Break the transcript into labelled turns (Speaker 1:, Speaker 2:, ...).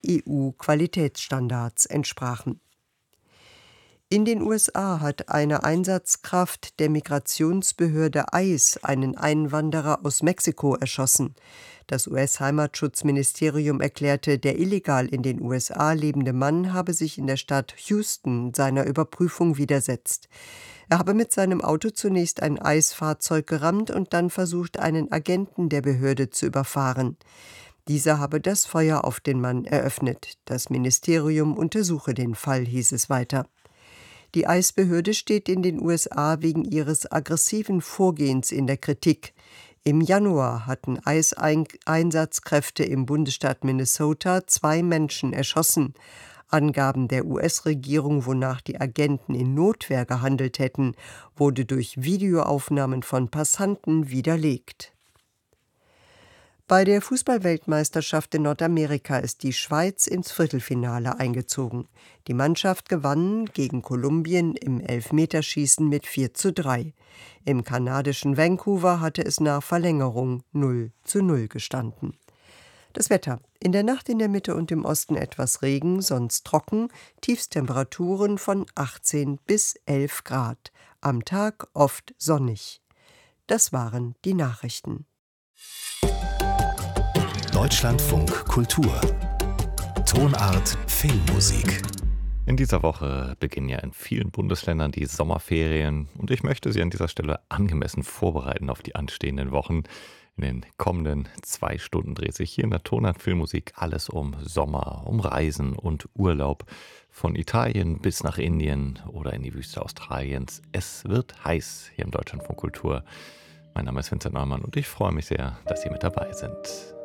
Speaker 1: EU-Qualitätsstandards entsprachen. In den USA hat eine Einsatzkraft der Migrationsbehörde ICE einen Einwanderer aus Mexiko erschossen. Das US-Heimatschutzministerium erklärte, der illegal in den USA lebende Mann habe sich in der Stadt Houston seiner Überprüfung widersetzt. Er habe mit seinem Auto zunächst ein ICE-Fahrzeug gerammt und dann versucht, einen Agenten der Behörde zu überfahren. Dieser habe das Feuer auf den Mann eröffnet. Das Ministerium untersuche den Fall, hieß es weiter. Die ICE-Behörde steht in den USA wegen ihres aggressiven Vorgehens in der Kritik. Im Januar hatten ICE-Einsatzkräfte im Bundesstaat Minnesota 2 Menschen erschossen. Angaben der US-Regierung, wonach die Agenten in Notwehr gehandelt hätten, wurde durch Videoaufnahmen von Passanten widerlegt. Bei der Fußball-Weltmeisterschaft in Nordamerika ist die Schweiz ins Viertelfinale eingezogen. Die Mannschaft gewann gegen Kolumbien im Elfmeterschießen mit 4:3. Im kanadischen Vancouver hatte es nach Verlängerung 0:0 gestanden. Das Wetter: In der Nacht in der Mitte und im Osten etwas Regen, sonst trocken, Tiefstemperaturen von 18 bis 11 Grad. Am Tag oft sonnig. Das waren die Nachrichten.
Speaker 2: Deutschlandfunk Kultur. Tonart Filmmusik.
Speaker 3: In dieser Woche beginnen ja in vielen Bundesländern die Sommerferien und ich möchte Sie an dieser Stelle angemessen vorbereiten auf die anstehenden Wochen. In den kommenden 2 Stunden dreht sich hier in der Tonart Filmmusik alles um Sommer, um Reisen und Urlaub. Von Italien bis nach Indien oder in die Wüste Australiens. Es wird heiß hier im Deutschlandfunk Kultur. Mein Name ist Vincent Neumann und ich freue mich sehr, dass Sie mit dabei sind.